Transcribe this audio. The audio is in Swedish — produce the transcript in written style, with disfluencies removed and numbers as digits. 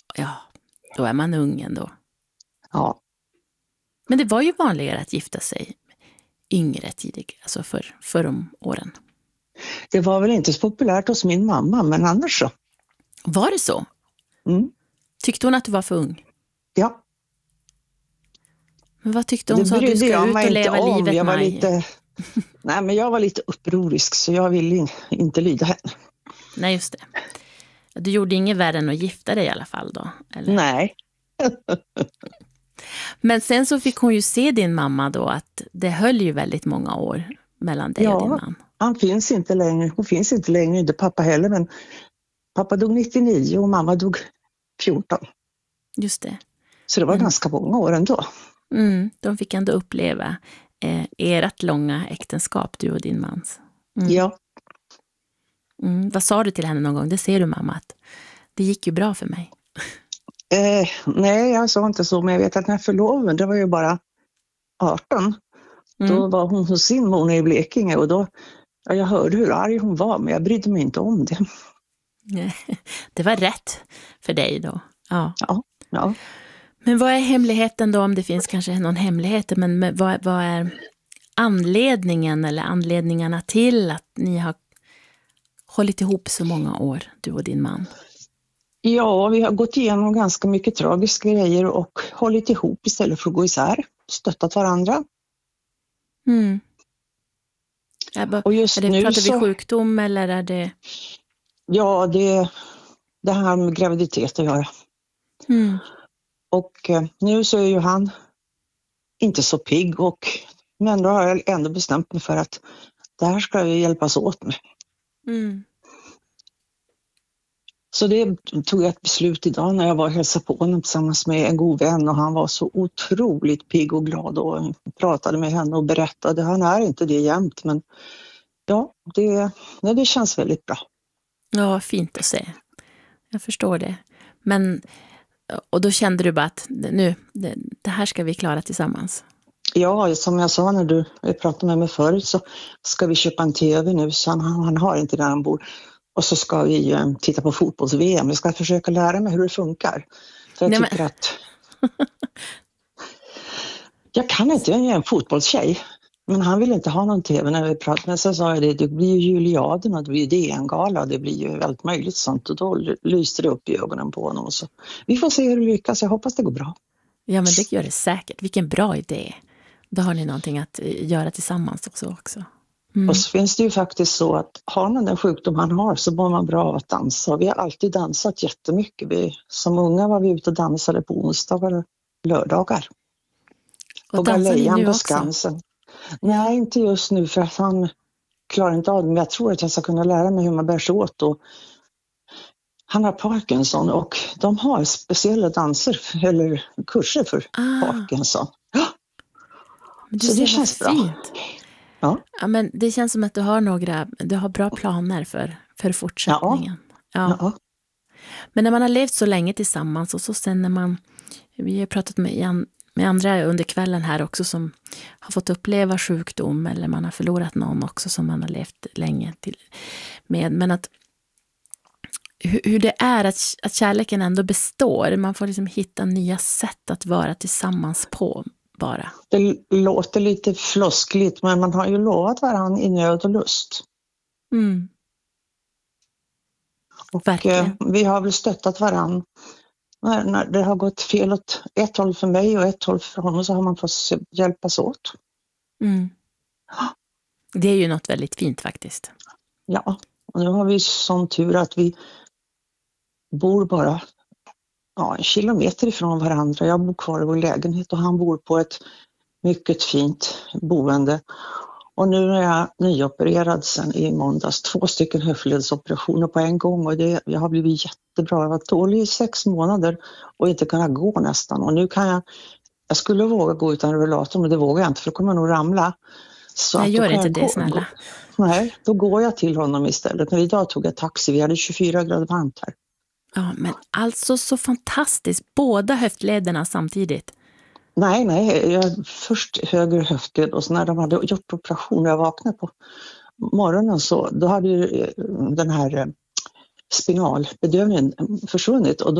Ja, då är man ung ändå. Ja, Men det var ju vanligare att gifta sig yngre tidigt, alltså för om åren. det var väl inte så populärt hos min mamma, men annars så. Var det så? Mm. Tyckte hon att du var för ung? Ja, Men vad tyckte det hon? Sa du brydde ska jag ut mig och inte leva om. livet, Jag var Maj? nej, men jag var lite upprorisk så jag ville inte lyda henne. Nej, just det. Du gjorde inget värre än att gifta dig i alla fall då, eller? Nej, Men sen så fick hon ju se din mamma då att det höll ju väldigt många år mellan dig och din ja, man. han finns inte längre. Hon finns inte längre, inte pappa heller, men pappa dog 99 och mamma dog 14. Just det. Så det var Men ganska många år ändå. de fick ändå uppleva ert långa äktenskap, du och din mans. Ja, Vad sa du till henne någon gång? Det ser du, mamma, att det gick ju bra för mig. nej, jag sa inte så, men jag vet att när förloven, det var ju bara 18. Då var hon hos sin mor nere i Blekinge och då, ja, jag hörde hur arg hon var, men jag brydde mig inte om det. Det var rätt för dig då. Ja. Ja. Men vad är hemligheten då, om det finns kanske någon hemlighet, men vad är anledningen eller anledningarna till att ni har hållit ihop så många år, du och din man? Ja, vi har gått igenom ganska mycket tragiska grejer och hållit ihop istället för att gå isär, stöttat varandra. Och just nu Pratar så, vi sjukdom eller är det? ja, det här med graviditet att göra. Och nu så är ju han inte så pigg, men då har jag ändå bestämt mig för att det här ska vi hjälpas åt med. Så det tog jag ett beslut idag när jag var och hälsade på honom tillsammans med en god vän, och han var så otroligt pigg och glad och pratade med henne och berättade. Han är inte det jämt, men ja, det känns väldigt bra. Ja, fint att se. Jag förstår det. Men, och då kände du bara att det här ska vi klara tillsammans? Ja, som jag sa när du pratade med mig förut, så ska vi köpa en tv nu, så han har inte där han bor. Och så ska vi titta på fotbolls-VM. Jag ska försöka lära mig hur det funkar. För jag tycker att jag kan inte, jag är en fotbollstjej. Men han vill inte ha någon tv när vi pratar. Men så sa jag det blir ju Juliaden och det blir DN-gala. Det blir ju väldigt möjligt sånt. Och då lyste det upp i ögonen på honom. Så vi får se hur det lyckas. Jag hoppas det går bra. Ja, men det gör det säkert. Vilken bra idé. Då har ni någonting att göra tillsammans också. Och så finns det ju faktiskt så att har man den sjukdom han har så mår man bra av att dansa. Vi har alltid dansat jättemycket. Som unga var vi ute och dansade på onsdagar och lördagar. Och dansar ni nu också? Skansen. Nej, inte just nu för att han klarar inte av det. Men jag tror att jag ska kunna lära mig hur man bär sig åt. Och han har Parkinson och de har speciella danser eller kurser för Parkinson. Ja. Så det känns bra. Fint. Ja, men det känns som att du har bra planer för fortsättningen. Ja. Men när man har levt så länge tillsammans och så sen när vi har pratat med andra under kvällen här också som har fått uppleva sjukdom eller man har förlorat någon också som man har levt länge med. Men att hur det är att kärleken ändå består. Man får liksom hitta nya sätt att vara tillsammans på bara. Det låter lite floskligt, men man har ju lovat varandra i nöd och lust. Och vi har väl stöttat varandra. När det har gått fel åt ett håll för mig och ett håll för honom så har man fått hjälpas åt. Det är ju något väldigt fint faktiskt. Ja, och nu har vi sån tur att vi bor bara 1 kilometer ifrån varandra. Jag bor kvar i vår lägenhet och han bor på ett mycket fint boende. Och nu är jag nyopererad sen i måndags. 2 höftledsoperationer på en gång och jag har blivit jättebra. Jag var dålig i 6 månader och inte kunna gå nästan. Och nu kan jag skulle våga gå utan rullator, men det vågar jag inte för då kommer jag nog ramla. Så jag gör inte det, snälla. Nej, då går jag till honom istället. Men idag tog jag taxi, vi hade 24 grader varmt här. Ja, men alltså så fantastiskt. Båda höftlederna samtidigt. Nej, jag först höger höftled och så när de hade gjort operation och jag vaknade på morgonen så då hade ju den här spinalbedövningen försvunnit och